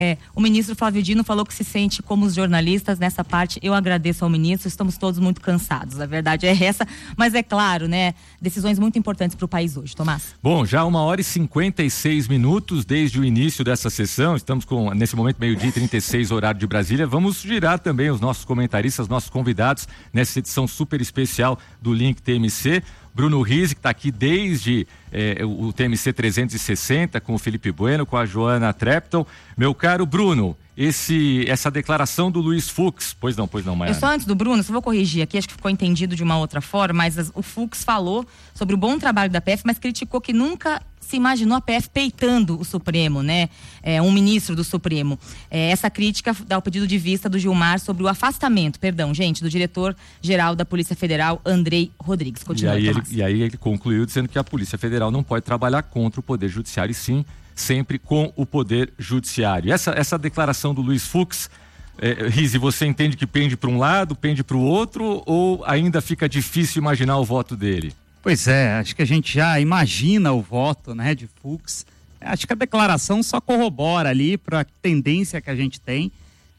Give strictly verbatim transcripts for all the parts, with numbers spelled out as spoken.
É, o ministro Flávio Dino falou que se sente como os jornalistas nessa parte. Eu agradeço ao ministro, estamos todos muito cansados, a verdade é essa, mas é claro, né, decisões muito importantes para o país hoje. Tomás. Bom, já uma hora e cinquenta e seis minutos desde o início dessa sessão, estamos com, nesse momento, meio-dia e trinta e seis, horário de Brasília. Vamos girar também os nossos comentaristas, nossos convidados nessa edição super especial do Link T M C. Bruno Rizzi, que está aqui desde eh, o T M C trezentos e sessenta, com o Felipe Bueno, com a Joana Trepton. Meu caro Bruno, esse, essa declaração do Luiz Fux, pois não, pois não, Maiara. Eu só antes do Bruno, só vou corrigir aqui, acho que ficou entendido de uma outra forma, mas as, o Fux falou sobre o bom trabalho da P F, mas criticou que nunca se imaginou a P F peitando o Supremo, né? É, um ministro do Supremo. É, essa crítica dá o pedido de vista do Gilmar sobre o afastamento, perdão, gente, do diretor-geral da Polícia Federal, Andrei Rodrigues. Continua, e, aí ele, e aí ele concluiu dizendo que a Polícia Federal não pode trabalhar contra o Poder Judiciário, e sim, sempre com o Poder Judiciário. Essa, essa declaração do Luiz Fux, é, Rizzi, você entende que pende para um lado, pende para o outro, ou ainda fica difícil imaginar o voto dele? Pois é, acho que a gente já imagina o voto, né, de Fux. Acho que a declaração só corrobora ali para a tendência que a gente tem,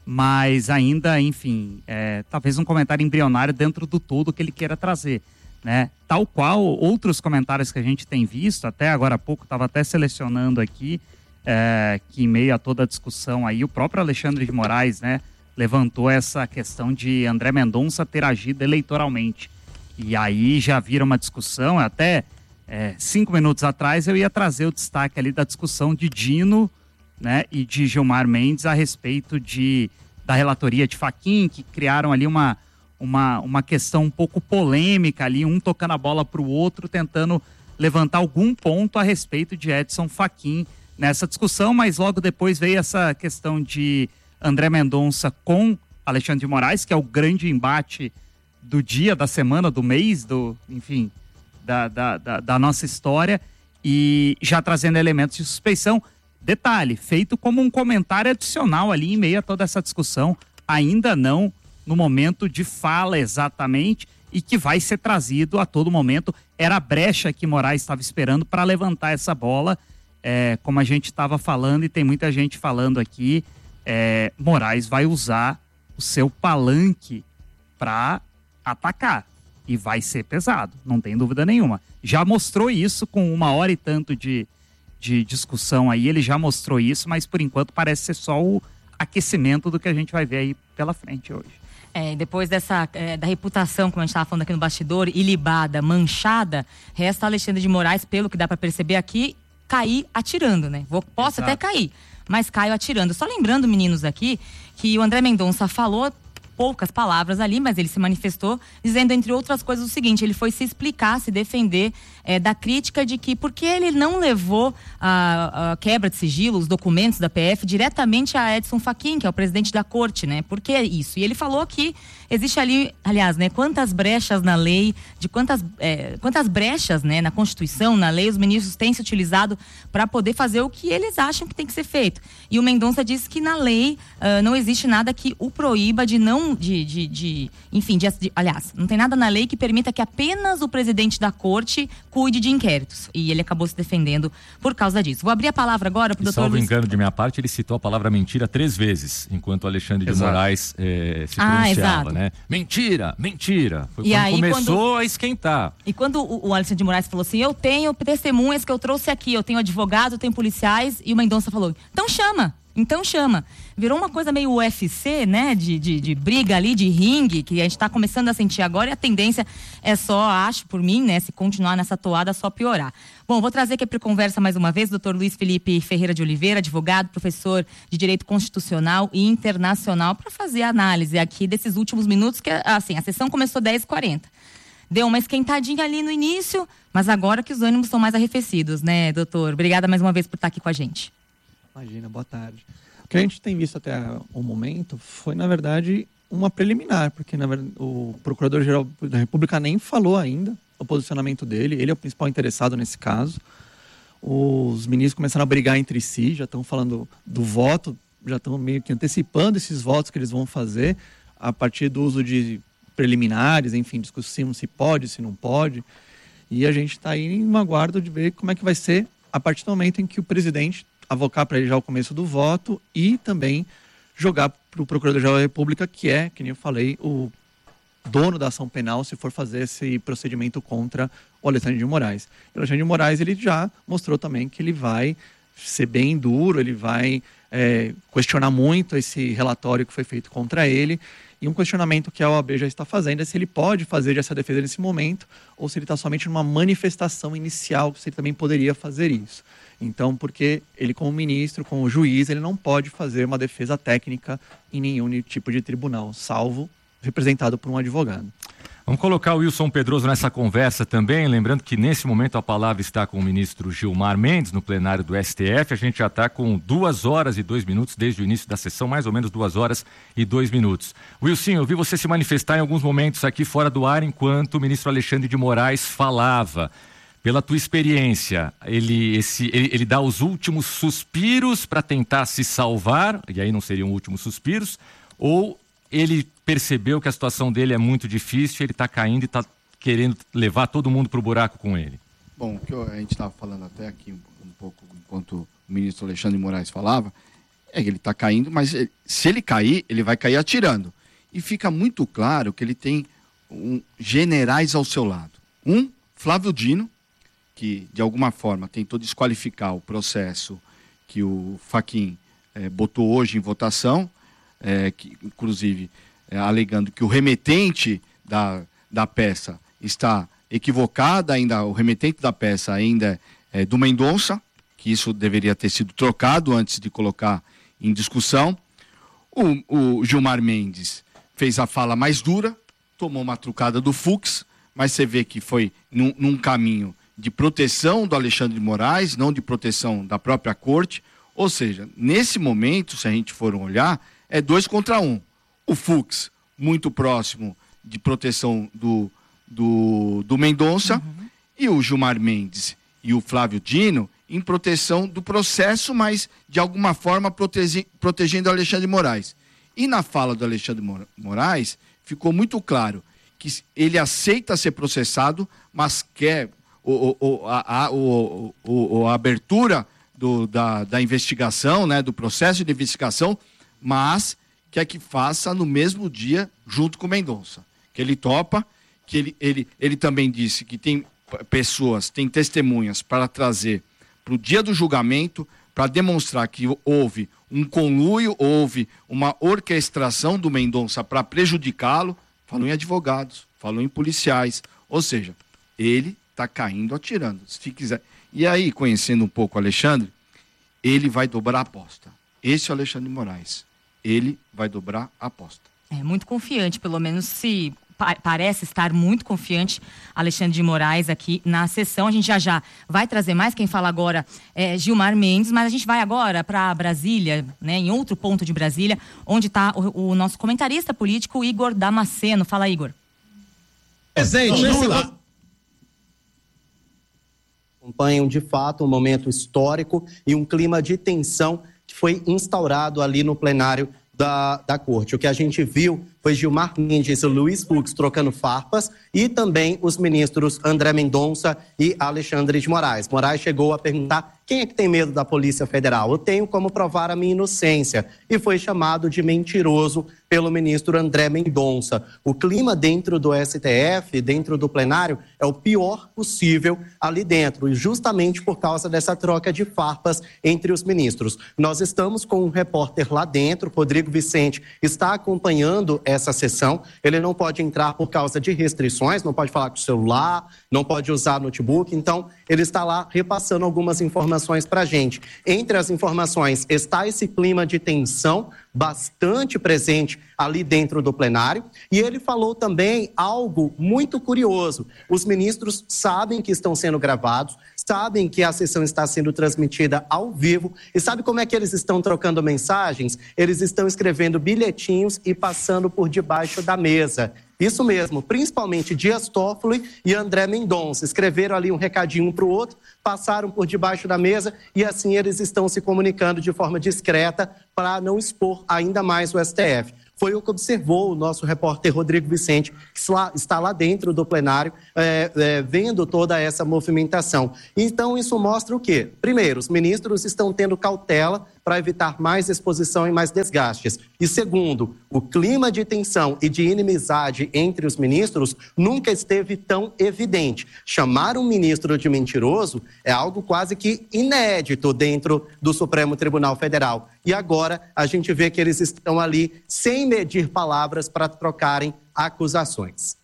mas ainda, enfim, é, talvez um comentário embrionário dentro do todo que ele queira trazer, né? Tal qual outros comentários que a gente tem visto, até agora há pouco, estava até selecionando aqui, é, que em meio a toda a discussão aí, o próprio Alexandre de Moraes, né, levantou essa questão de André Mendonça ter agido eleitoralmente. E aí já vira uma discussão, até é, cinco minutos atrás eu ia trazer o destaque ali da discussão de Dino, né, e de Gilmar Mendes a respeito de, da relatoria de Fachin, que criaram ali uma, uma, uma questão um pouco polêmica ali, um tocando a bola para o outro, tentando levantar algum ponto a respeito de Edson Fachin nessa discussão, mas logo depois veio essa questão de André Mendonça com Alexandre de Moraes, que é o grande embate do dia, da semana, do mês, do, enfim, da, da, da, da nossa história, e já trazendo elementos de suspeição. Detalhe, feito como um comentário adicional ali em meio a toda essa discussão, ainda não no momento de fala exatamente, e que vai ser trazido a todo momento. Era a brecha que Moraes estava esperando para levantar essa bola, é, como a gente estava falando, e tem muita gente falando aqui, é, Moraes vai usar o seu palanque para atacar, e vai ser pesado, não tem dúvida nenhuma. Já mostrou isso com uma hora e tanto de, de discussão aí, ele já mostrou isso, mas por enquanto parece ser só o aquecimento do que a gente vai ver aí pela frente hoje. É, depois dessa, é, da reputação, como a gente estava falando aqui no bastidor, ilibada, manchada, resta Alexandre de Moraes, pelo que dá para perceber aqui, cair atirando, né? Vou, posso Exato. até cair, mas caio atirando. Só lembrando, meninos, aqui, que o André Mendonça falou poucas palavras ali, mas ele se manifestou dizendo, entre outras coisas, o seguinte: ele foi se explicar, se defender é, da crítica de que porque ele não levou a, a quebra de sigilo, os documentos da P F diretamente a Edson Fachin, que é o presidente da corte, né? Por que isso? E ele falou que existe ali, aliás, né, quantas brechas na lei, de quantas, é, quantas brechas, né, na Constituição, na lei, os ministros têm se utilizado para poder fazer o que eles acham que tem que ser feito. E o Mendonça disse que na lei uh, não existe nada que o proíba de não, de, de, de enfim, de, de, aliás, não tem nada na lei que permita que apenas o presidente da corte cuide de inquéritos. E ele acabou se defendendo por causa disso. Vou abrir a palavra agora para o doutor Salvo Luiz... engano de minha parte, ele citou a palavra mentira três vezes, enquanto o Alexandre Exato. de Moraes eh, se Ah, pronunciava, exato. né? Mentira, mentira. Foi E quando aí, começou quando... a esquentar. E quando o, o Alexandre de Moraes falou assim, eu tenho testemunhas que eu trouxe aqui, eu tenho advogado, eu tenho policiais, e o Mendonça falou, então chama. Então chama. Virou uma coisa meio U F C, né? De, de, de briga ali, de ringue, que a gente tá começando a sentir agora, e a tendência é só, acho por mim, né? Se continuar nessa toada, só piorar. Bom, vou trazer aqui para conversa mais uma vez o doutor Luiz Felipe Ferreira de Oliveira, advogado, professor de Direito Constitucional e Internacional, para fazer a análise aqui desses últimos minutos, que assim, a sessão começou dez e quarenta. Deu uma esquentadinha ali no início, mas agora que os ânimos estão mais arrefecidos, né, doutor? Obrigada mais uma vez por estar aqui com a gente. Imagina, boa tarde. O que a gente tem visto até o momento foi, na verdade, uma preliminar, porque na verdade, o Procurador-Geral da República nem falou ainda o posicionamento dele, ele é o principal interessado nesse caso. Os ministros começaram a brigar entre si, já estão falando do voto, já estão meio que antecipando esses votos que eles vão fazer a partir do uso de preliminares, enfim, discussão se pode, se não pode. E a gente está aí em uma guarda de ver como é que vai ser a partir do momento em que o presidente avocar para ele já o começo do voto e também jogar para o Procurador-Geral da República, que é, que nem eu falei, o dono da ação penal, se for fazer esse procedimento contra o Alexandre de Moraes. O Alexandre de Moraes, ele já mostrou também que ele vai ser bem duro, ele vai é, questionar muito esse relatório que foi feito contra ele. E um questionamento que a O A B já está fazendo é se ele pode fazer essa defesa nesse momento ou se ele está somente numa manifestação inicial, se ele também poderia fazer isso. Então, porque ele como ministro, como juiz, ele não pode fazer uma defesa técnica em nenhum tipo de tribunal, salvo representado por um advogado. Vamos colocar o Wilson Pedroso nessa conversa também, lembrando que nesse momento a palavra está com o ministro Gilmar Mendes no plenário do S T F. A gente já está com duas horas e dois minutos desde o início da sessão, mais ou menos duas horas e dois minutos. Wilson, eu vi você se manifestar em alguns momentos aqui fora do ar enquanto o ministro Alexandre de Moraes falava. Pela tua experiência, ele, esse, ele, ele dá os últimos suspiros para tentar se salvar, e aí não seriam últimos suspiros, ou ele percebeu que a situação dele é muito difícil, ele está caindo e está querendo levar todo mundo para o buraco com ele? Bom, o que a gente estava falando até aqui um, um pouco, enquanto o ministro Alexandre de Moraes falava, é que ele está caindo, mas ele, se ele cair, ele vai cair atirando. E fica muito claro que ele tem um, generais ao seu lado. Um, Flávio Dino, que de alguma forma tentou desqualificar o processo que o Fachin eh, botou hoje em votação, eh, que, inclusive eh, alegando que o remetente da, da peça está equivocado, ainda, o remetente da peça ainda é do Mendonça, que isso deveria ter sido trocado antes de colocar em discussão. O, o Gilmar Mendes fez a fala mais dura, tomou uma trucada do Fux, mas você vê que foi num, num caminho de proteção do Alexandre de Moraes, não de proteção da própria corte. Ou seja, nesse momento, se a gente for olhar, é dois contra um. O Fux, muito próximo de proteção do, do, do Mendonça, uhum. E o Gilmar Mendes e o Flávio Dino em proteção do processo, mas de alguma forma protege, protegendo o Alexandre de Moraes. E na fala do Alexandre de Moraes, ficou muito claro que ele aceita ser processado, mas quer O, o, a, a, o, o, a abertura do, da, da investigação, né, do processo de investigação, mas quer que faça no mesmo dia junto com o Mendonça. Que ele topa, que ele, ele, ele também disse que tem pessoas, tem testemunhas para trazer para o dia do julgamento, para demonstrar que houve um conluio, houve uma orquestração do Mendonça para prejudicá-lo. Falou em advogados, falou em policiais, ou seja, ele está caindo atirando, se quiser. E aí, conhecendo um pouco o Alexandre, ele vai dobrar a aposta. Esse é o Alexandre de Moraes. Ele vai dobrar a aposta. É muito confiante, pelo menos se pa- parece estar muito confiante Alexandre de Moraes aqui na sessão. A gente já já vai trazer mais. Quem fala agora é Gilmar Mendes, mas a gente vai agora para Brasília, né, em outro ponto de Brasília, onde está o, o nosso comentarista político, Igor Damasceno. Fala, Igor. Presente, Lula. Acompanham, de fato, um momento histórico e um clima de tensão que foi instaurado ali no plenário da, da Corte. O que a gente viu foi Gilmar Mendes e Luiz Fux trocando farpas e também os ministros André Mendonça e Alexandre de Moraes. Moraes chegou a perguntar: quem é que tem medo da Polícia Federal? Eu tenho como provar a minha inocência. E foi chamado de mentiroso pelo ministro André Mendonça. O clima dentro do S T F, dentro do plenário, é o pior possível ali dentro, e justamente por causa dessa troca de farpas entre os ministros. Nós estamos com um repórter lá dentro, Rodrigo Vicente, está acompanhando essa sessão. Ele não pode entrar por causa de restrições, não pode falar com o celular, não pode usar notebook, então ele está lá repassando algumas informações para a gente. Entre as informações está esse clima de tensão bastante presente ali dentro do plenário, e ele falou também algo muito curioso. Os ministros sabem que estão sendo gravados, sabem que a sessão está sendo transmitida ao vivo, e sabe como é que eles estão trocando mensagens? Eles estão escrevendo bilhetinhos e passando por debaixo da mesa. Isso mesmo, principalmente Dias Toffoli e André Mendonça. Escreveram ali um recadinho um para o outro, passaram por debaixo da mesa e assim eles estão se comunicando de forma discreta para não expor ainda mais o S T F. foi o que observou o nosso repórter Rodrigo Vicente, que está lá dentro do plenário, é, é, vendo toda essa movimentação. Então, isso mostra o quê? Primeiro, os ministros estão tendo cautela para evitar mais exposição e mais desgastes. E segundo, o clima de tensão e de inimizade entre os ministros nunca esteve tão evidente. Chamar um ministro de mentiroso é algo quase que inédito dentro do Supremo Tribunal Federal. E agora a gente vê que eles estão ali sem medir palavras para trocarem acusações.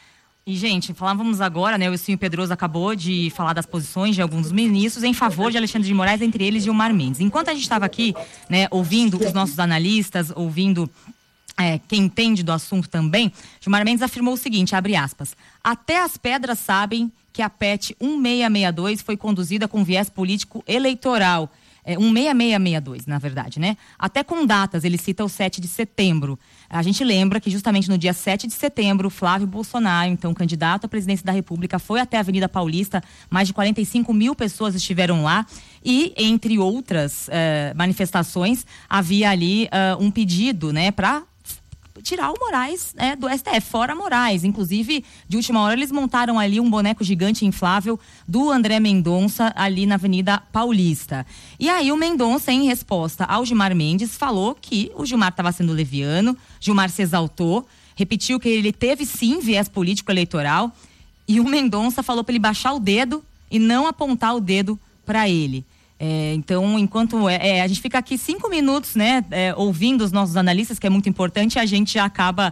E, gente, falávamos agora, né, o Silvio Pedroso acabou de falar das posições de alguns ministros em favor de Alexandre de Moraes, entre eles Gilmar Mendes. Enquanto a gente estava aqui, né, ouvindo os nossos analistas, ouvindo é, quem entende do assunto também, Gilmar Mendes afirmou o seguinte, abre aspas, até as pedras sabem que a P E T um seis seis dois foi conduzida com viés político eleitoral. É, um seis seis seis dois, na verdade, né? Até com datas, ele cita o sete de setembro. A gente lembra que justamente no dia sete de setembro, Flávio Bolsonaro, então candidato à presidência da República, foi até a Avenida Paulista, mais de quarenta e cinco mil pessoas estiveram lá e, entre outras eh, manifestações, havia ali eh, um pedido, né, para tirar o Moraes, né, do S T F, fora Moraes. Inclusive, de última hora, eles montaram ali um boneco gigante inflável do André Mendonça ali na Avenida Paulista. E aí o Mendonça, em resposta ao Gilmar Mendes, falou que o Gilmar estava sendo leviano, Gilmar se exaltou, repetiu que ele teve sim viés político eleitoral e o Mendonça falou para ele baixar o dedo e não apontar o dedo para ele. É, então, enquanto é, a gente fica aqui cinco minutos, né, é, ouvindo os nossos analistas, que é muito importante, a gente já acaba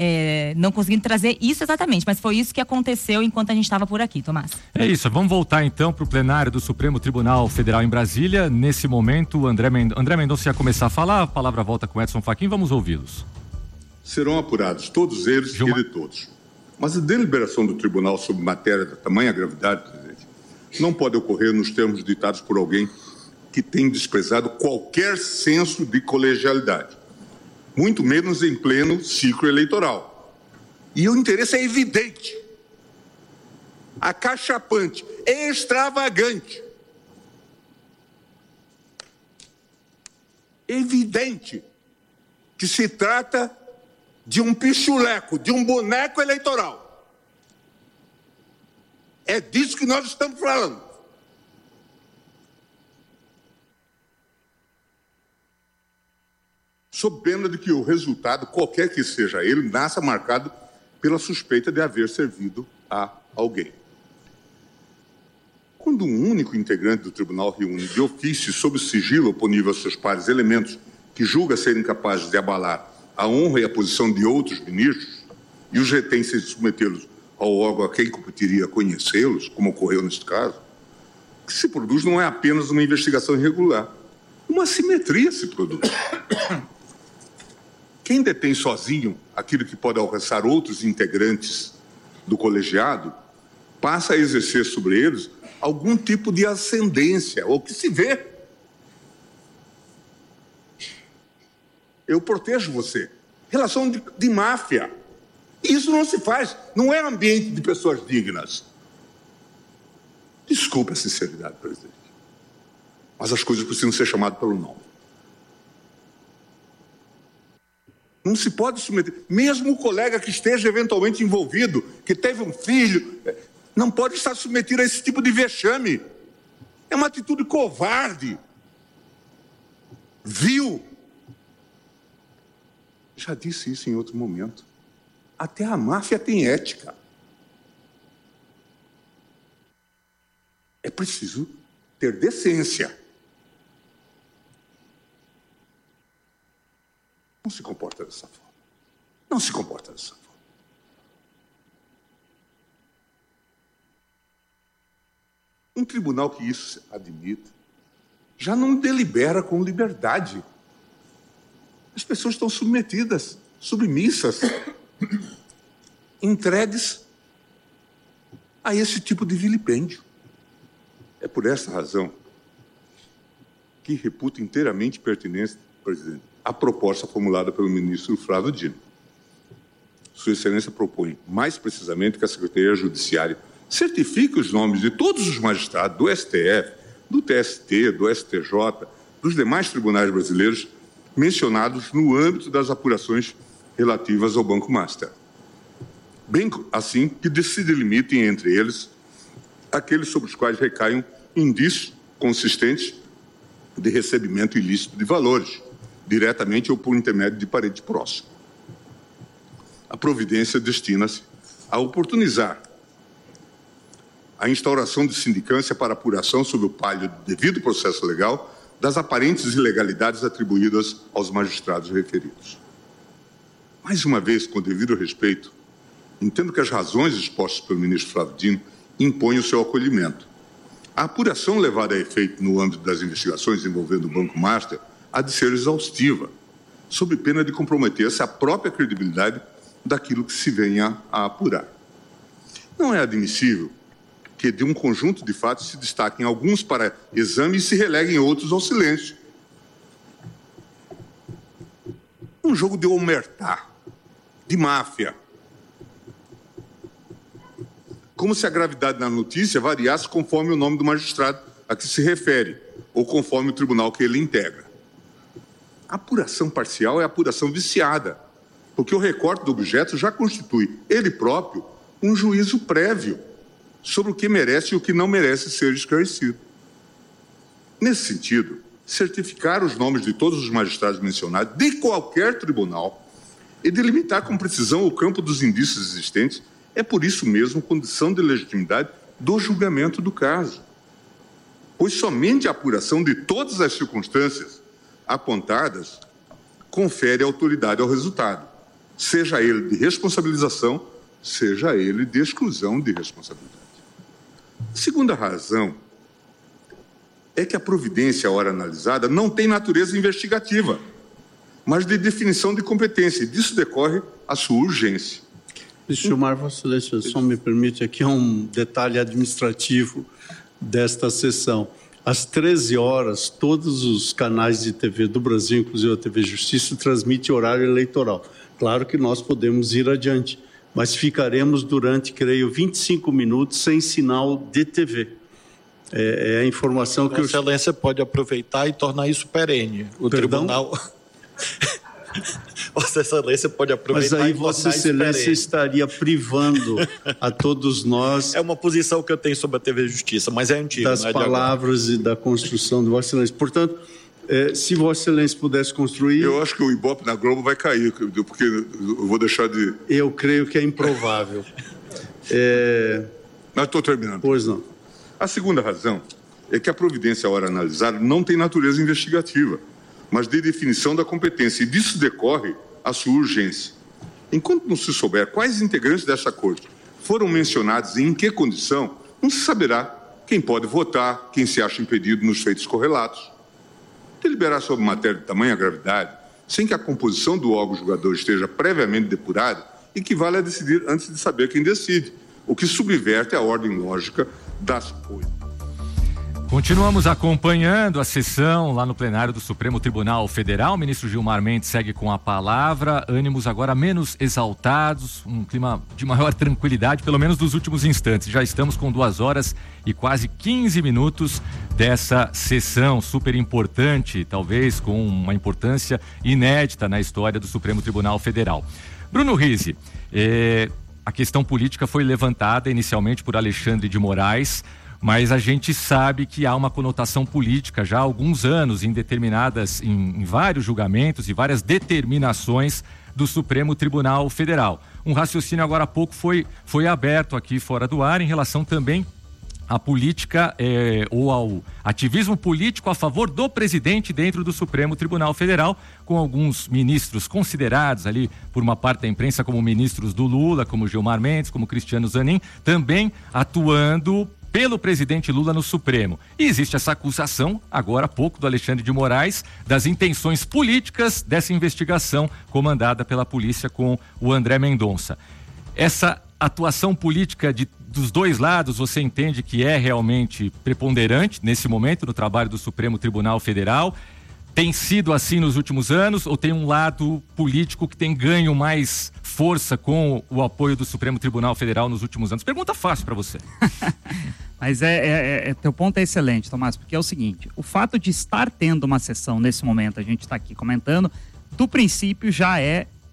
é, não conseguindo trazer isso exatamente, mas foi isso que aconteceu enquanto a gente estava por aqui, Tomás. É isso, vamos voltar então para o plenário do Supremo Tribunal Federal em Brasília. Nesse momento, o André, Mend- André Mendonça ia começar a falar, a palavra volta com Edson Fachin, vamos ouvi-los. Serão apurados todos eles Gilmar... e de todos. Mas a deliberação do tribunal sobre matéria da tamanha gravidade, presidente, não pode ocorrer nos termos ditados por alguém que tem desprezado qualquer senso de colegialidade, muito menos em pleno ciclo eleitoral. E o interesse é evidente, acachapante, extravagante. Evidente que se trata de um pichuleco, de um boneco eleitoral. É disso que nós estamos falando. Sob pena de que o resultado, qualquer que seja ele, nasça marcado pela suspeita de haver servido a alguém. Quando um único integrante do tribunal reúne de ofício sob sigilo oponível aos seus pares elementos que julga serem capazes de abalar a honra e a posição de outros ministros e os retém sem submetê-los ao órgão a quem competiria conhecê-los, como ocorreu neste caso, o que se produz não é apenas uma investigação irregular, uma assimetria se produz. Quem detém sozinho aquilo que pode alcançar outros integrantes do colegiado passa a exercer sobre eles algum tipo de ascendência, ou que se vê. Eu protejo você. Relação de, de máfia. Isso não se faz. Não é ambiente de pessoas dignas. Desculpe a sinceridade, presidente. Mas as coisas precisam ser chamadas pelo nome. Não se pode submeter. Mesmo o colega que esteja eventualmente envolvido, que teve um filho, não pode estar submetido a esse tipo de vexame. É uma atitude covarde. Vil. Já disse isso em outro momento. Até a máfia tem ética. É preciso ter decência. Não se comporta dessa forma. Não se comporta dessa forma. Um tribunal que isso admita já não delibera com liberdade. As pessoas estão submetidas, submissas, entregues a esse tipo de vilipêndio. É por essa razão que reputo inteiramente pertinente, presidente, a proposta formulada pelo ministro Flávio Dino. Sua Excelência propõe, mais precisamente, que a Secretaria Judiciária certifique os nomes de todos os magistrados do S T F, do T S T, do S T J, dos demais tribunais brasileiros mencionados no âmbito das apurações relativas ao Banco Master. Bem assim que se delimitem entre eles aqueles sobre os quais recaiam indícios consistentes de recebimento ilícito de valores, diretamente ou por intermédio de parente próximo. A providência destina-se a oportunizar a instauração de sindicância para apuração sob o palio do devido processo legal das aparentes ilegalidades atribuídas aos magistrados referidos. Mais uma vez, com devido respeito, entendo que as razões expostas pelo ministro Flávio Dino impõem o seu acolhimento. A apuração levada a efeito no âmbito das investigações envolvendo o Banco Master há de ser exaustiva, sob pena de comprometer-se a própria credibilidade daquilo que se venha a apurar. Não é admissível que de um conjunto de fatos se destaquem alguns para exame e se releguem outros ao silêncio. Um jogo de omertá, de máfia. Como se a gravidade da notícia variasse conforme o nome do magistrado a que se refere, ou conforme o tribunal que ele integra. A apuração parcial é a apuração viciada, porque o recorte do objeto já constitui, ele próprio, um juízo prévio sobre o que merece e o que não merece ser esclarecido. Nesse sentido, certificar os nomes de todos os magistrados mencionados de qualquer tribunal e delimitar com precisão o campo dos indícios existentes é, por isso mesmo, condição de legitimidade do julgamento do caso. Pois somente a apuração de todas as circunstâncias apontadas confere autoridade ao resultado, seja ele de responsabilização, seja ele de exclusão de responsabilidade. A segunda razão é que a providência, à hora analisada, não tem natureza investigativa, mas de definição de competência, e disso decorre a sua urgência. Ministro Gilmar, Vossa Excelência, só me permite aqui um detalhe administrativo desta sessão. Às treze horas, todos os canais de T V do Brasil, inclusive a T V Justiça, transmitem horário eleitoral. Claro que nós podemos ir adiante, mas ficaremos durante, creio, vinte e cinco minutos sem sinal de T V. É, é a informação que... Vossa Excelência eu... pode aproveitar e tornar isso perene. O Perdão? Tribunal... Vossa Excelência pode aproveitar. Mas aí e Vossa Excelência estaria privando a todos nós... É uma posição que eu tenho sobre a T V Justiça, mas é antiga. Das não é palavras e da construção de Vossa Excelência. Portanto, é, se Vossa Excelência pudesse construir... Eu acho que o Ibope na Globo vai cair, porque eu vou deixar de... Eu creio que é improvável. é... Mas estou terminando. Pois não. A segunda razão é que a providência, à hora analisada, não tem natureza investigativa, mas de definição da competência, e disso decorre a sua urgência. Enquanto não se souber quais integrantes dessa corte foram mencionados e em que condição, não se saberá quem pode votar, quem se acha impedido nos feitos correlatos. Deliberar sobre matéria de tamanha gravidade, sem que a composição do órgão julgador esteja previamente depurada, equivale a decidir antes de saber quem decide, o que subverte a ordem lógica das coisas. Continuamos acompanhando a sessão lá no plenário do Supremo Tribunal Federal. O ministro Gilmar Mendes segue com a palavra. Ânimos agora menos exaltados, um clima de maior tranquilidade, pelo menos nos últimos instantes. Já estamos com duas horas e quase quinze minutos dessa sessão super importante, talvez com uma importância inédita na história do Supremo Tribunal Federal. Bruno Rizzi, eh, a questão política foi levantada inicialmente por Alexandre de Moraes, mas a gente sabe que há uma conotação política já há alguns anos em determinadas, em, em vários julgamentos e várias determinações do Supremo Tribunal Federal. Um raciocínio agora há pouco foi, foi aberto aqui fora do ar em relação também à política eh, ou ao ativismo político a favor do presidente dentro do Supremo Tribunal Federal, com alguns ministros considerados ali por uma parte da imprensa como ministros do Lula, como Gilmar Mendes, como Cristiano Zanin, também atuando pelo presidente Lula no Supremo. E existe essa acusação, agora há pouco, do Alexandre de Moraes, das intenções políticas dessa investigação comandada pela polícia com o André Mendonça. Essa atuação política de, dos dois lados, você entende que é realmente preponderante nesse momento no trabalho do Supremo Tribunal Federal? Tem sido assim nos últimos anos ou tem um lado político que tem ganho mais força com o apoio do Supremo Tribunal Federal nos últimos anos? Pergunta fácil para você. Mas é, é, é, teu ponto é excelente, Tomás, porque é o seguinte, o fato de estar tendo uma sessão nesse momento, a gente está aqui comentando, do princípio já é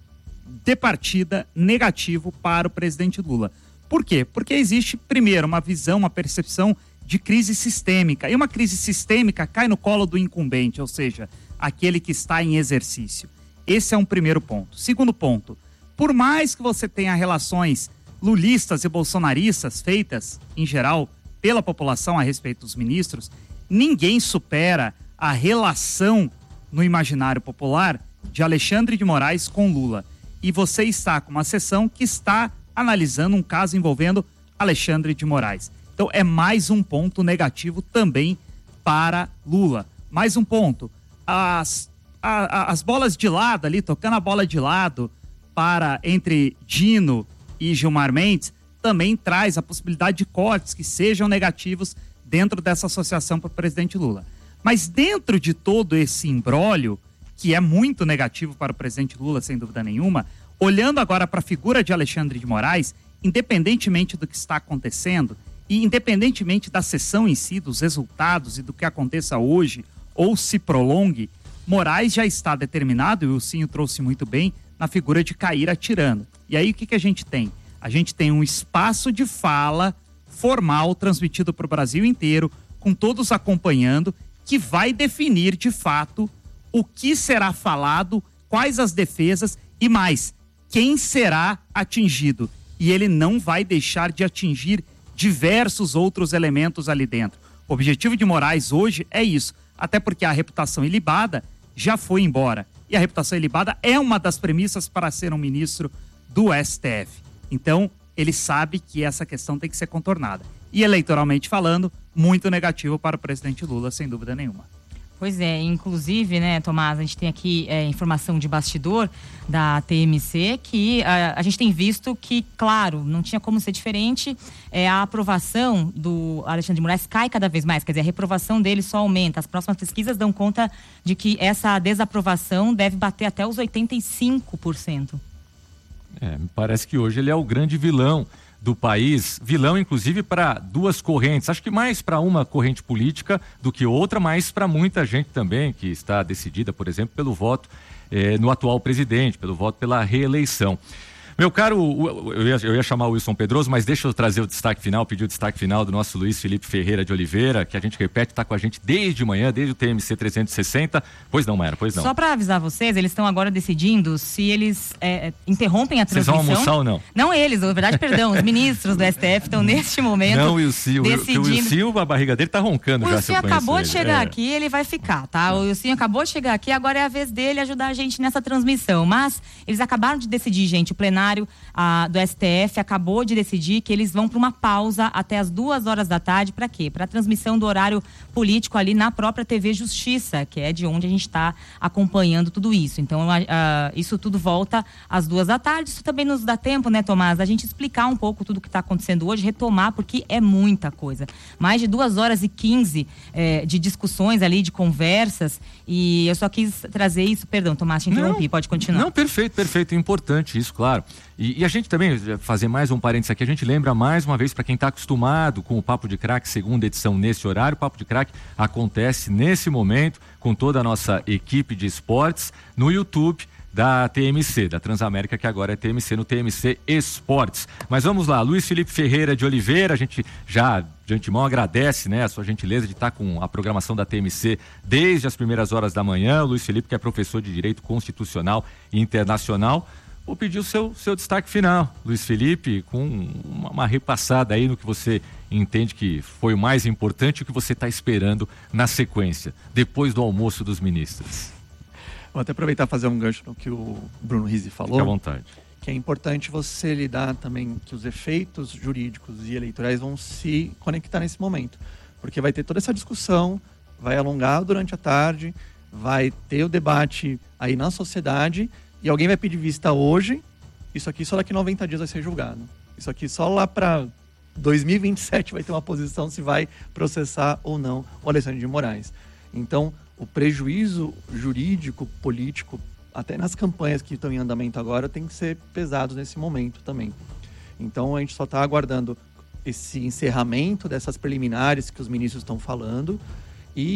de partida negativo para o presidente Lula. Por quê? Porque existe, primeiro, uma visão, uma percepção de crise sistêmica. E uma crise sistêmica cai no colo do incumbente, ou seja, aquele que está em exercício. Esse é um primeiro ponto. Segundo ponto, por mais que você tenha relações lulistas e bolsonaristas feitas, em geral, pela população a respeito dos ministros, ninguém supera a relação no imaginário popular de Alexandre de Moraes com Lula. E você está com uma sessão que está analisando um caso envolvendo Alexandre de Moraes. Então é mais um ponto negativo também para Lula. Mais um ponto, as, a, a, as bolas de lado ali, tocando a bola de lado para entre Dino e Gilmar Mendes, também traz a possibilidade de cortes que sejam negativos dentro dessa associação para o presidente Lula. Mas dentro de todo esse imbróglio, que é muito negativo para o presidente Lula, sem dúvida nenhuma, olhando agora para a figura de Alexandre de Moraes, independentemente do que está acontecendo e independentemente da sessão em si, dos resultados e do que aconteça hoje ou se prolongue, Moraes já está determinado, e o Ilcinho trouxe muito bem, na figura de cair atirando. E aí o que, que a gente tem? A gente tem um espaço de fala formal transmitido para o Brasil inteiro, com todos acompanhando, que vai definir de fato o que será falado, quais as defesas e mais, quem será atingido. E ele não vai deixar de atingir diversos outros elementos ali dentro. O objetivo de Moraes hoje é isso, até porque a reputação ilibada já foi embora. E a reputação ilibada é uma das premissas para ser um ministro do S T F. Então, ele sabe que essa questão tem que ser contornada. E eleitoralmente falando, muito negativo para o presidente Lula, sem dúvida nenhuma. Pois é, inclusive, né, Tomás, a gente tem aqui é, informação de bastidor da T M C que a, a gente tem visto que, claro, não tinha como ser diferente, é, a aprovação do Alexandre de Moraes cai cada vez mais, quer dizer, a reprovação dele só aumenta. As próximas pesquisas dão conta de que essa desaprovação deve bater até os oitenta e cinco por cento. É, me parece que hoje ele é o grande vilão do país, vilão inclusive para duas correntes, acho que mais para uma corrente política do que outra, mas para muita gente também que está decidida, por exemplo, pelo voto eh, no atual presidente, pelo voto pela reeleição. Meu caro, eu ia, eu ia chamar o Wilson Pedroso, mas deixa eu trazer o destaque final, pedir o destaque final do nosso Luiz Felipe Ferreira de Oliveira, que a gente repete, está com a gente desde manhã, desde o T M C trezentos e sessenta. Pois não, Mayra, pois não. Só para avisar vocês, eles estão agora decidindo se eles é, interrompem a transmissão. Vocês vão almoçar ou não? Não eles, na verdade, perdão, os ministros do S T F estão neste momento não, Wilson, decidindo. O Wilson, a barriga dele tá roncando o já, Wilson acabou de ele. chegar é. aqui, ele vai ficar, tá? O Wilson acabou de chegar aqui, agora é a vez dele ajudar a gente nessa transmissão. Mas eles acabaram de decidir, gente, o plenário a, do S T F acabou de decidir que eles vão para uma pausa até as duas horas da tarde. Para quê? Para a transmissão do horário político ali na própria T V Justiça, que é de onde a gente está acompanhando tudo isso. Então, a, a, isso tudo volta às duas da tarde. Isso também nos dá tempo, né, Tomás, a gente explicar um pouco tudo que está acontecendo hoje, retomar, porque é muita coisa. Mais de duas horas e quinze é, de discussões ali, de conversas, e eu só quis trazer isso. Perdão, Tomás, te interrompi, não, pode continuar. Não, perfeito, perfeito, importante isso, claro. E, e a gente também, fazer mais um parênteses aqui, a gente lembra mais uma vez para quem está acostumado com o Papo de Craque, segunda edição nesse horário, o Papo de Craque acontece nesse momento com toda a nossa equipe de esportes no YouTube da T M C, da Transamérica, que agora é T M C, no T M C Esportes. Mas vamos lá, Luiz Felipe Ferreira de Oliveira, a gente já de antemão agradece, né, a sua gentileza de estar com a programação da T M C desde as primeiras horas da manhã. O Luiz Felipe, que é professor de Direito Constitucional e Internacional. Vou pedir o seu, seu destaque final, Luiz Felipe, com uma, uma repassada aí no que você entende que foi o mais importante e o que você está esperando na sequência, depois do almoço dos ministros. Vou até aproveitar e fazer um gancho no que o Bruno Rizzi falou. Fique à vontade. Que é importante você lidar também que os efeitos jurídicos e eleitorais vão se conectar nesse momento. Porque vai ter toda essa discussão, vai alongar durante a tarde, vai ter o debate aí na sociedade e alguém vai pedir vista hoje, isso aqui só daqui a noventa dias vai ser julgado. Isso aqui só lá para dois mil e vinte e sete vai ter uma posição se vai processar ou não o Alexandre de Moraes. Então, o prejuízo jurídico, político, até nas campanhas que estão em andamento agora, tem que ser pesado nesse momento também. Então, a gente só está aguardando esse encerramento dessas preliminares que os ministros estão falando e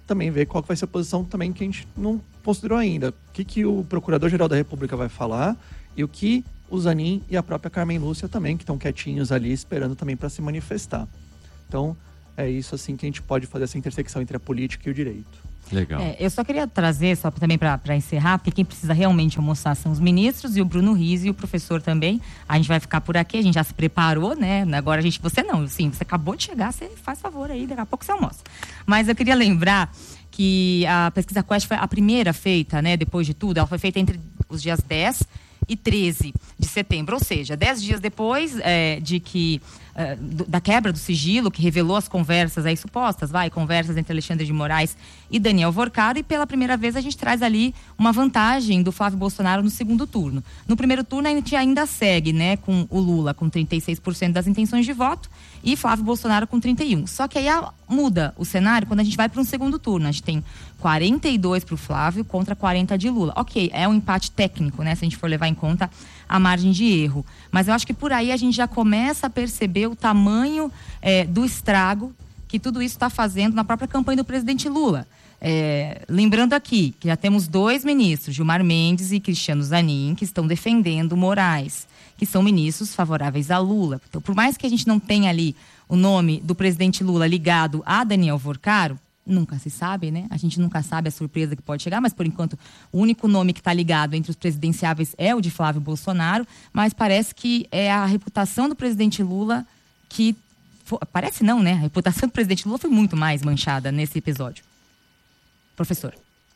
também ver qual que vai ser a posição também que a gente não considerou ainda. O que, que o Procurador-Geral da República vai falar e o que o Zanin e a própria Carmen Lúcia também, que estão quietinhos ali, esperando também para se manifestar. Então, é isso assim que a gente pode fazer essa intersecção entre a política e o direito. Legal. É, eu só queria trazer, só também para encerrar, porque quem precisa realmente almoçar são os ministros e o Bruno Rizzi e o professor também. A gente vai ficar por aqui, a gente já se preparou, né? Agora a gente, você não, sim, você acabou de chegar, você faz favor aí, daqui a pouco você almoça. Mas eu queria lembrar que a pesquisa Quest foi a primeira feita, né? Depois de tudo, ela foi feita entre os dias dez e treze de setembro, ou seja, dez dias depois é, de que é, do, da quebra do sigilo, que revelou as conversas aí supostas, vai, conversas entre Alexandre de Moraes e Daniel Vorcaro, e pela primeira vez a gente traz ali uma vantagem do Flávio Bolsonaro no segundo turno. No primeiro turno a gente ainda segue, né, com o Lula com trinta e seis por cento das intenções de voto e Flávio Bolsonaro com trinta e um por cento. Só que aí a, muda o cenário quando a gente vai para um segundo turno. A gente tem quarenta e dois para o Flávio contra quarenta de Lula. Ok, é um empate técnico, né, se a gente for levar em conta a margem de erro. Mas eu acho que por aí a gente já começa a perceber o tamanho é, do estrago que tudo isso está fazendo na própria campanha do presidente Lula. É, lembrando aqui que já temos dois ministros, Gilmar Mendes e Cristiano Zanin, que estão defendendo Moraes, que são ministros favoráveis a Lula. Então, por mais que a gente não tenha ali o nome do presidente Lula ligado a Daniel Vorcaro, nunca se sabe, né? A gente nunca sabe a surpresa que pode chegar, mas por enquanto o único nome que está ligado entre os presidenciáveis é o de Flávio Bolsonaro, mas parece que é a reputação do presidente Lula que... For, parece não, né? A reputação do presidente Lula foi muito mais manchada nesse episódio. Professor.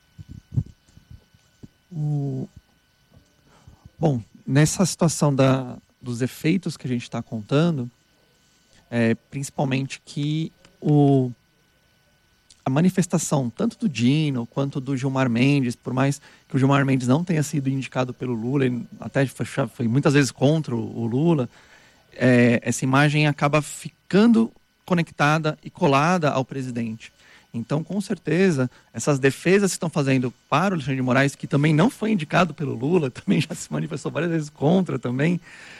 O... Bom, nessa situação da, dos efeitos que a gente está contando, é, principalmente que o... a manifestação tanto do Dino quanto do Gilmar Mendes, por mais que o Gilmar Mendes não tenha sido indicado pelo Lula, ele até foi, foi muitas vezes contra o Lula, é, essa imagem acaba ficando conectada e colada ao presidente. Então, com certeza, essas defesas que estão fazendo para o Alexandre de Moraes, que também não foi indicado pelo Lula, também já se manifestou várias vezes contra também,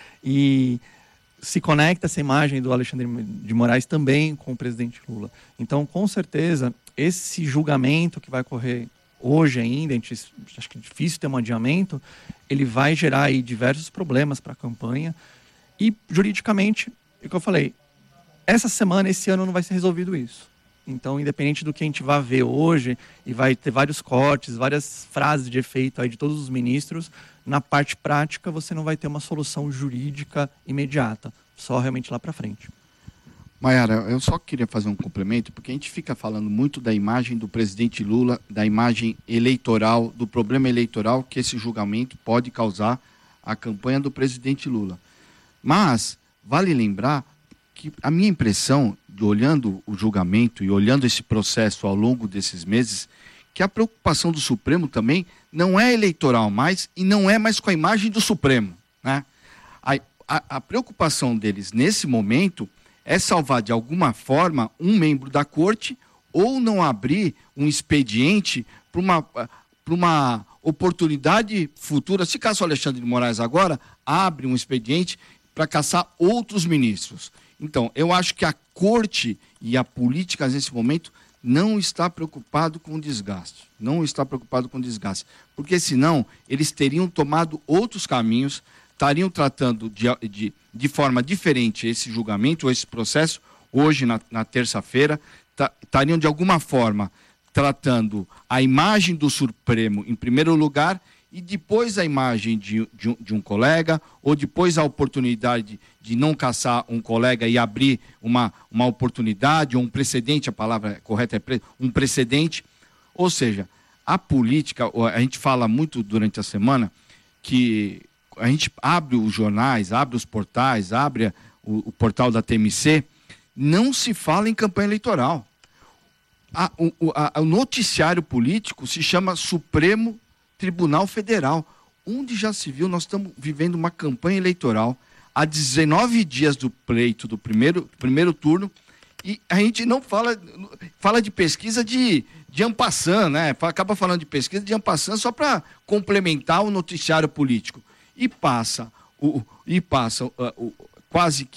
e se conecta essa imagem do Alexandre de Moraes também com o presidente Lula. Então, com certeza, esse julgamento que vai ocorrer hoje ainda, a gente, acho que é difícil ter um adiamento, ele vai gerar aí diversos problemas para a campanha. E, juridicamente, é o que eu falei, essa semana, esse ano, não vai ser resolvido isso. Então, independente do que a gente vai ver hoje, e vai ter vários cortes, várias frases de efeito aí de todos os ministros, na parte prática você não vai ter uma solução jurídica imediata, só realmente lá para frente. Maiara, eu só queria fazer um complemento, porque a gente fica falando muito da imagem do presidente Lula, da imagem eleitoral, do problema eleitoral que esse julgamento pode causar à campanha do presidente Lula. Mas vale lembrar que a minha impressão, olhando o julgamento e olhando esse processo ao longo desses meses, que a preocupação do Supremo também não é eleitoral mais e não é mais com a imagem do Supremo, né? A, a, a preocupação deles nesse momento é salvar de alguma forma um membro da corte ou não abrir um expediente para uma, para uma oportunidade futura. Se caso o Alexandre de Moraes agora abre um expediente para caçar outros ministros. Então, eu acho que a corte e a política nesse momento não está preocupado com o desgaste. Não está preocupado com o desgaste. Porque senão eles teriam tomado outros caminhos, estariam tratando de, de, de forma diferente esse julgamento ou esse processo, hoje na, na terça-feira, estariam de alguma forma tratando a imagem do Supremo em primeiro lugar e depois a imagem de, de, um, de um colega, ou depois a oportunidade de não caçar um colega e abrir uma, uma oportunidade, ou um precedente, a palavra correta é pre, um precedente. Ou seja, a política, a gente fala muito durante a semana, que a gente abre os jornais, abre os portais, abre o, o portal da T M C, não se fala em campanha eleitoral. A, o, a, o noticiário político se chama Supremo Tribunal Federal, onde já se viu, nós estamos vivendo uma campanha eleitoral há dezenove dias do pleito do primeiro, primeiro turno, e a gente não fala, fala de pesquisa de, de en passant, né? Acaba falando de pesquisa de en passant só para complementar o noticiário político. E passa, o, e passa uh, o, quase que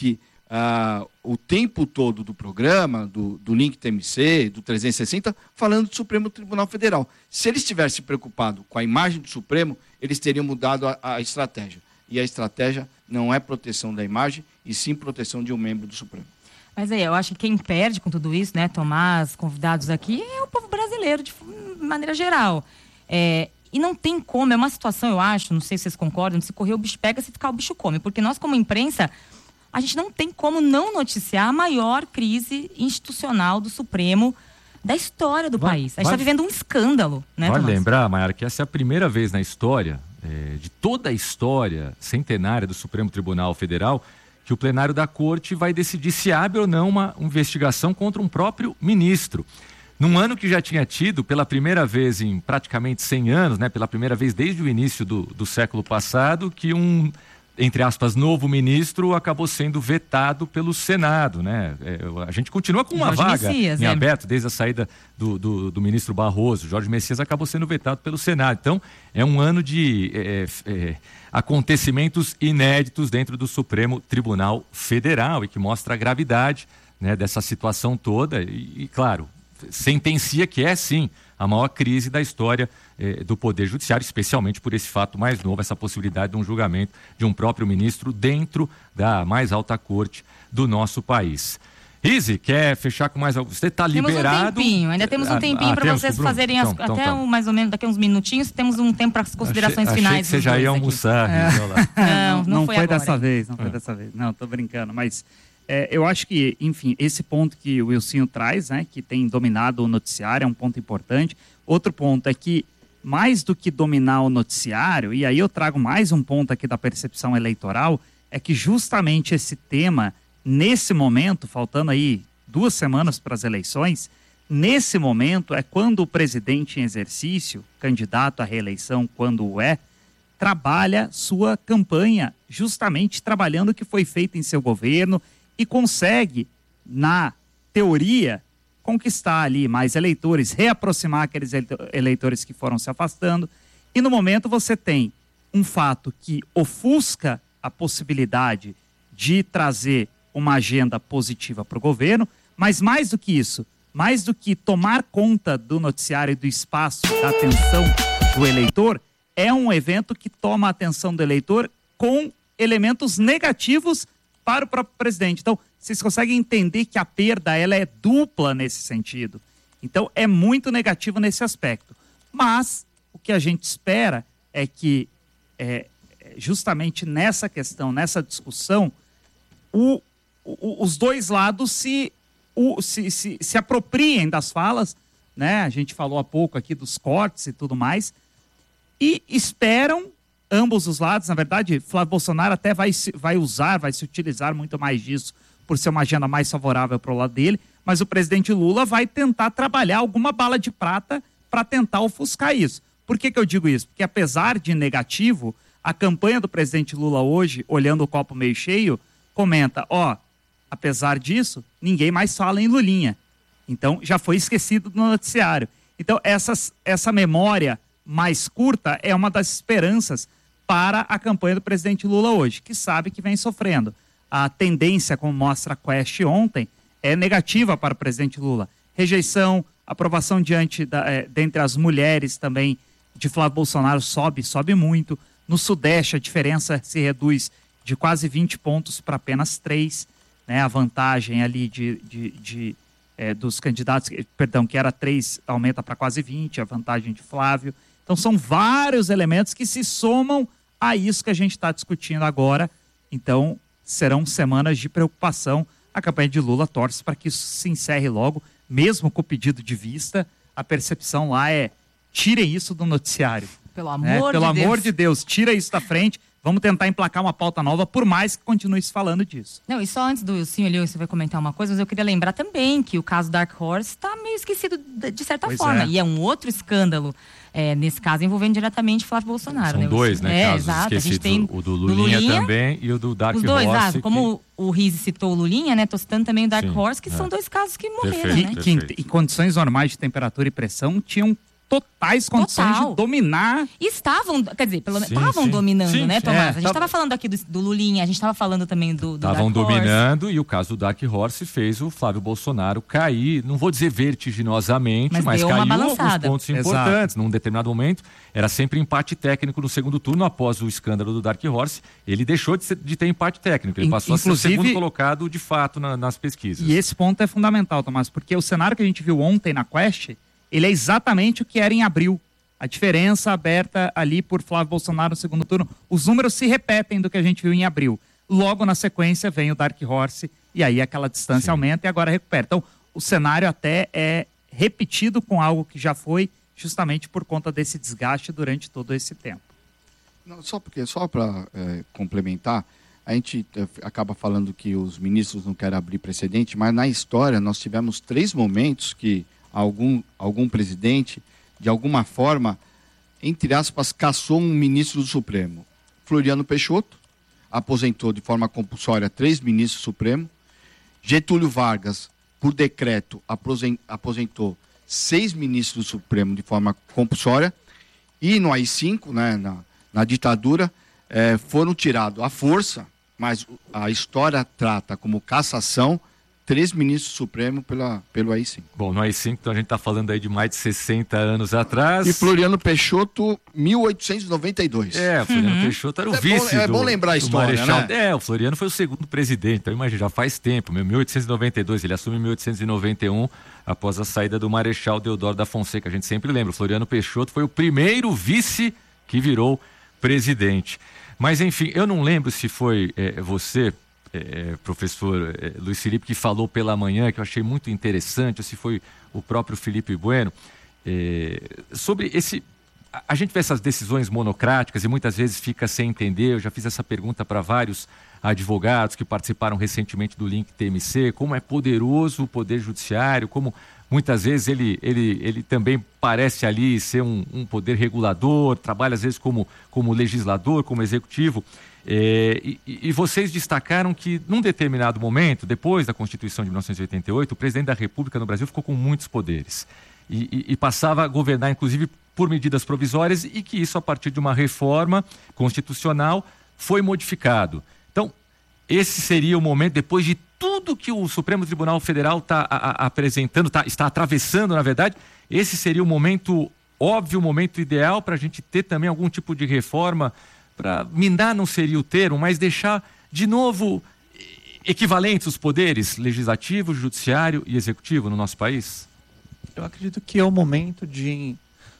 ah, o tempo todo do programa, do, do Link T M C, do trezentos e sessenta, falando do Supremo Tribunal Federal. Se eles tivessem preocupado com a imagem do Supremo, eles teriam mudado a, a estratégia. E a estratégia não é proteção da imagem, e sim proteção de um membro do Supremo. Mas aí, eu acho que quem perde com tudo isso, né, Tomás, convidados aqui, é o povo brasileiro, de maneira geral. É, e não tem como, é uma situação, eu acho, não sei se vocês concordam, se correr o bicho pega, se ficar o bicho come. Porque nós, como imprensa, a gente não tem como não noticiar a maior crise institucional do Supremo da história do vai, país. A gente vai, está vivendo um escândalo, né, Vale Tomás? lembrar, Mayara, que essa é a primeira vez na história, é, de toda a história centenária do Supremo Tribunal Federal, que o plenário da Corte vai decidir se abre ou não uma investigação contra um próprio ministro. Num ano que já tinha tido, pela primeira vez em praticamente cem anos, né, pela primeira vez desde o início do, do século passado, que um, entre aspas, novo ministro acabou sendo vetado pelo Senado, né? É, a gente continua com uma Jorge vaga Messias, em é. aberto desde a saída do, do, do ministro Barroso. Jorge Messias acabou sendo vetado pelo Senado. Então, é um ano de é, é, acontecimentos inéditos dentro do Supremo Tribunal Federal e que mostra a gravidade, né, dessa situação toda e, e, claro, sentencia que é, sim, a maior crise da história eh, do Poder Judiciário, especialmente por esse fato mais novo, essa possibilidade de um julgamento de um próprio ministro dentro da mais alta corte do nosso país. Izzy, quer fechar com mais algo? Você está liberado? Temos um tempinho, ainda temos um tempinho ah, para vocês fazerem as, então, até então, um, mais ou menos daqui uns minutinhos, temos um tempo para as considerações achei, finais. Achei que você já ia almoçar. É. Não, não, não foi, foi agora. dessa vez, não foi dessa vez. Não, tô brincando, mas é, eu acho que, enfim, esse ponto que o Wilsinho traz, né, que tem dominado o noticiário, é um ponto importante. Outro ponto é que, mais do que dominar o noticiário, e aí eu trago mais um ponto aqui da percepção eleitoral, é que justamente esse tema, nesse momento, faltando aí duas semanas para as eleições, nesse momento é quando o presidente em exercício, candidato à reeleição, quando o é, trabalha sua campanha, justamente trabalhando o que foi feito em seu governo e consegue, na teoria, conquistar ali mais eleitores, reaproximar aqueles eleitores que foram se afastando. E no momento você tem um fato que ofusca a possibilidade de trazer uma agenda positiva para o governo, mas mais do que isso, mais do que tomar conta do noticiário e do espaço, da atenção do eleitor, é um evento que toma a atenção do eleitor com elementos negativos para o próprio presidente. Então, vocês conseguem entender que a perda ela é dupla nesse sentido. Então, é muito negativo nesse aspecto. Mas, o que a gente espera é que, é, justamente nessa questão, nessa discussão, o, o, os dois lados se, o, se, se, se apropriem das falas, né? A gente falou há pouco aqui dos cortes e tudo mais, e esperam ambos os lados. Na verdade, Flávio Bolsonaro até vai, vai usar, vai se utilizar muito mais disso por ser uma agenda mais favorável para o lado dele, mas o presidente Lula vai tentar trabalhar alguma bala de prata para tentar ofuscar isso. Por que que eu digo isso? Porque apesar de negativo, a campanha do presidente Lula hoje, olhando o copo meio cheio, comenta, ó, apesar disso, ninguém mais fala em Lulinha. Então, já foi esquecido no noticiário. Então, essas, essa memória mais curta é uma das esperanças para a campanha do presidente Lula hoje, que sabe que vem sofrendo. A tendência, como mostra a Quest ontem, é negativa para o presidente Lula. Rejeição, aprovação diante da, é, dentre as mulheres também de Flávio Bolsonaro sobe, sobe muito. No Sudeste, a diferença se reduz de quase vinte pontos para apenas três, né? A vantagem ali de, de, de, é, dos candidatos, perdão, que era três, aumenta para quase vinte, a vantagem de Flávio. Então, são vários elementos que se somam a isso que a gente está discutindo agora. Então, serão semanas de preocupação. A campanha de Lula torce para que isso se encerre logo, mesmo com o pedido de vista. A percepção lá é, tirem isso do noticiário. Pelo amor né? de Pelo Deus. amor de Deus, tira isso da frente. Vamos tentar emplacar uma pauta nova, por mais que continue se falando disso. Não, e só antes do Wilson ali, você vai comentar uma coisa, mas eu queria lembrar também que o caso Dark Horse está meio esquecido de, de certa Pois forma. é. E é um outro escândalo, é, nesse caso, envolvendo diretamente Flávio Bolsonaro. São né, dois, Wilson? né, É, casos exato. A gente esquecidos. tem O do Lulinha, Lulinha também e o do Dark Os dois, Horse. ah, que- como o Rize citou o Lulinha, né? Tô citando também o Dark Sim, Horse, que é. são dois casos que morreram, Perfeito. né? Que, que em, Perfeito. em condições normais de temperatura e pressão tinham totais condições Total. de dominar. Estavam, quer dizer, pelo menos Sim, estavam sim. dominando, Sim, né, sim. Tomás? É, a gente tava- estava falando aqui do, do Lulinha, a gente estava falando também do, do Estavam Dark Horse. dominando e o caso do Dark Horse fez o Flávio Bolsonaro cair, não vou dizer vertiginosamente, Mas mas, deu uma caiu alguns balançada. pontos Exato. importantes. Num determinado momento, era sempre empate técnico no segundo turno, após o escândalo do Dark Horse, ele deixou de, ser- de ter empate técnico, ele In- passou a ser o inclusive- segundo colocado de fato na- nas pesquisas. E esse ponto é fundamental, Tomás, porque o cenário que a gente viu ontem na Quest, ele é exatamente o que era em abril. A diferença aberta ali por Flávio Bolsonaro no segundo turno, os números se repetem do que a gente viu em abril. Logo na sequência vem o Dark Horse e aí aquela distância Sim. aumenta e agora recupera. Então, o cenário até é repetido com algo que já foi justamente por conta desse desgaste durante todo esse tempo. Não, só porque, só para complementar, a gente eh, acaba falando que os ministros não querem abrir precedente, mas na história nós tivemos três momentos que algum, algum presidente, de alguma forma, entre aspas, caçou um ministro do Supremo. Floriano Peixoto aposentou de forma compulsória três ministros do Supremo. Getúlio Vargas, por decreto, aposen- aposentou seis ministros do Supremo de forma compulsória. E no A I cinco, né, na, na ditadura, eh, foram tirados à força, mas a história trata como cassação três ministros do Supremo pela, pelo A I cinco. Bom, no A I cinco, então a gente está falando aí de mais de sessenta anos atrás. E Floriano Peixoto, mil oitocentos e noventa e dois. É, o Floriano Peixoto era o É bom- vice é do, bom lembrar a do história, Marechal. né? É, o Floriano foi o segundo presidente, então imagina, já faz tempo, meu, mil oitocentos e noventa e dois, ele assume em mil oitocentos e noventa e um, após a saída do Marechal Deodoro da Fonseca. A gente sempre lembra, o Floriano Peixoto foi o primeiro vice que virou presidente. Mas enfim, eu não lembro se foi é, você... É, professor é, Luiz Felipe, que falou pela manhã, que eu achei muito interessante, ou se foi o próprio Felipe Bueno, é, sobre esse... A, a gente vê essas decisões monocráticas e muitas vezes fica sem entender. Eu já fiz essa pergunta para vários advogados que participaram recentemente do Link T M C, como é poderoso o Poder Judiciário, como muitas vezes ele, ele, ele também parece ali ser um, um poder regulador, trabalha às vezes como, como legislador, como executivo. É, e, e vocês destacaram que, num determinado momento, depois da Constituição de mil novecentos e oitenta e oito, o presidente da República no Brasil ficou com muitos poderes e, e, e passava a governar, inclusive, por medidas provisórias, e que isso, a partir de uma reforma constitucional, foi modificado. Então, esse seria o momento, depois de tudo que o Supremo Tribunal Federal está apresentando, tá, está atravessando, na verdade, esse seria o momento óbvio, o momento ideal para a gente ter também algum tipo de reforma, para minar não seria o termo, mas deixar de novo equivalentes os poderes legislativo, judiciário e executivo no nosso país? Eu acredito que é o momento de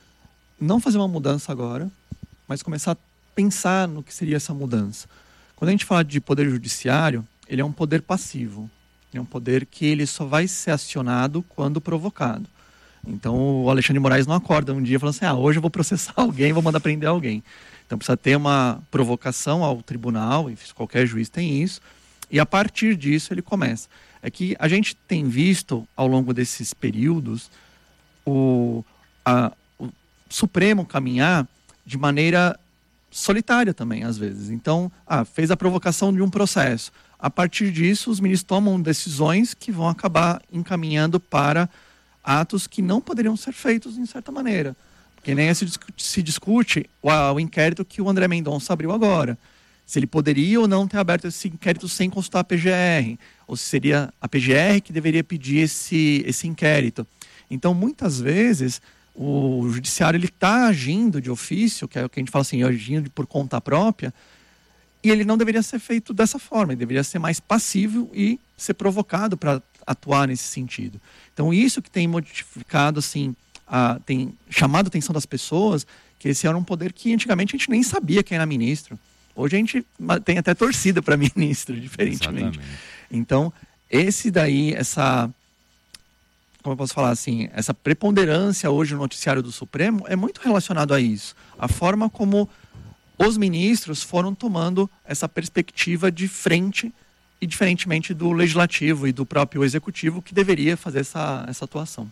não fazer uma mudança agora, mas começar a pensar no que seria essa mudança. Quando a gente fala de poder judiciário, ele é um poder passivo. É um poder que ele só vai ser acionado quando provocado. Então o Alexandre de Moraes não acorda um dia falando assim, ah, hoje eu vou processar alguém, vou mandar prender alguém. Então precisa ter uma provocação ao tribunal, e qualquer juiz tem isso, e a partir disso ele começa. É que a gente tem visto ao longo desses períodos o, a, o Supremo caminhar de maneira solitária também, às vezes. Então, ah, fez a provocação de um processo. A partir disso, os ministros tomam decisões que vão acabar encaminhando para atos que não poderiam ser feitos em certa maneira. Que nem se discute, se discute o, o inquérito que o André Mendonça abriu agora. Se ele poderia ou não ter aberto esse inquérito sem consultar a P G R. Ou se seria a P G R que deveria pedir esse, esse inquérito. Então, muitas vezes, o judiciário está agindo de ofício, que é o que a gente fala assim, agindo por conta própria, e ele não deveria ser feito dessa forma. Ele deveria ser mais passivo e ser provocado para atuar nesse sentido. Então, isso que tem modificado, assim... A, tem chamado a atenção das pessoas que esse era um poder que antigamente a gente nem sabia quem era ministro. Hoje a gente tem até torcida para ministro, diferentemente. Exatamente. Então, esse daí, essa, como eu posso falar assim, essa preponderância hoje no noticiário do Supremo é muito relacionado a isso. A forma como os ministros foram tomando essa perspectiva de frente e diferentemente do legislativo e do próprio executivo que deveria fazer essa, essa atuação.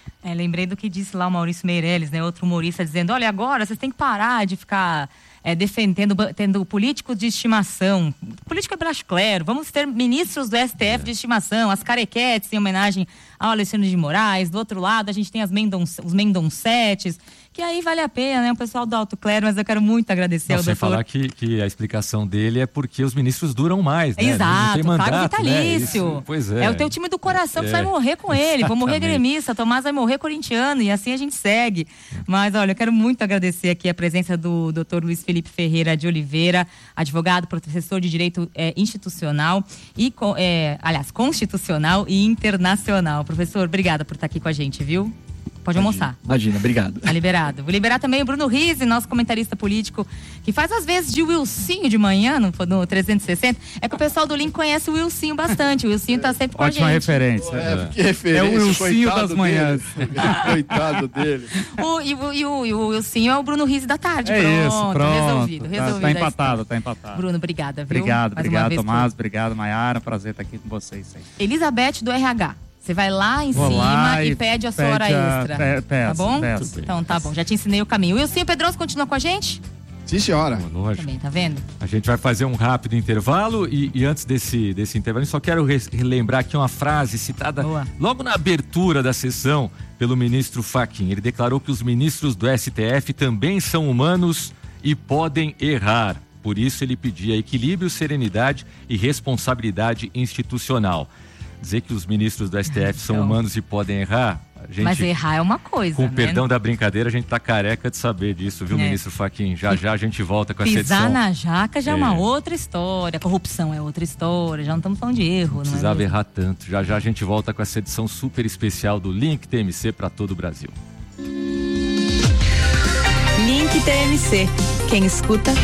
É, lembrei do que disse lá o Maurício Meirelles, né? Outro humorista dizendo, olha, agora vocês têm que parar de ficar é, defendendo, tendo políticos de estimação. Político é braço claro, vamos ter ministros do S T F é. de estimação, as carequetes em homenagem ao Alexandre de Moraes, do outro lado a gente tem as Mendon, os Mendoncetes, que aí vale a pena, né? O pessoal do Alto Clero, mas eu quero muito agradecer não, ao sem doutor. falar que, que a explicação dele é porque os ministros duram mais, né? Exato, não tem mandato, cargo vitalício. Né? Isso, pois é. É o teu time do coração que é. vai morrer com ele. Vou morrer Exatamente. gremista, Tomás vai morrer corintiano e assim a gente segue. Mas olha, eu quero muito agradecer aqui a presença do doutor Luiz Felipe Ferreira de Oliveira, advogado, professor de Direito é, Institucional e, é, aliás, Constitucional e Internacional. Professor, obrigada por estar aqui com a gente, viu? Pode Imagina, almoçar. Imagina, obrigado. Tá liberado. Vou liberar também o Bruno Rizzi, nosso comentarista político, que faz às vezes de Wilsinho de manhã no, no trezentos e sessenta. É que o pessoal do Link conhece o Wilsinho bastante. O Wilsinho tá sempre com a gente. Ótima referência. É, que referência. É o Wilsinho das dele. manhãs. Coitado dele. O, e, o, e, o, e o Wilsinho é o Bruno Rizzi da tarde. É pronto, isso, pronto. Resolvido, resolvido. Tá, tá empatado, tá empatado. Bruno, obrigada, viu? Obrigado, Mais obrigado, uma vez Tomás. por... Obrigado, Maiara. Prazer estar aqui com vocês. Aí. Elizabeth do R H. Você vai lá em Vou cima lá e, e pede a sua pede hora a- extra. pe- peço, tá bom? peço. Então tá bom, já te ensinei o caminho. O Wilsinho Pedroso continua com a gente? Sim, senhora. Lógico. Também, tá vendo? A gente vai fazer um rápido intervalo e, e antes desse, desse intervalo, eu só quero re- relembrar aqui uma frase citada Boa. logo na abertura da sessão pelo ministro Fachin. Ele declarou que os ministros do S T F também são humanos e podem errar. Por isso ele pedia equilíbrio, serenidade e responsabilidade institucional. Dizer que os ministros do S T F são Então. humanos e podem errar, a gente, Mas errar é uma coisa, com né? o perdão da brincadeira, a gente tá careca de saber disso, viu, É. ministro Fachin? Já já a gente volta com essa Pisar edição. na jaca já é É. uma outra história. Corrupção é outra história. Já não estamos falando de erro, não, Precisava é? errar tanto. Já já a gente volta com essa edição super especial do Link T M C para todo o Brasil. Link T M C. Quem escuta,